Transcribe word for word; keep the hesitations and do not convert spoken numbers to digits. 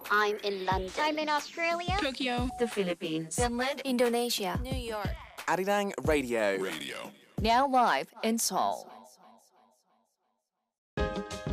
I'm in London. I'm in Australia. Tokyo. The Philippines. Finland. Indonesia. New York. Arirang Radio. Radio. Now live in Seoul.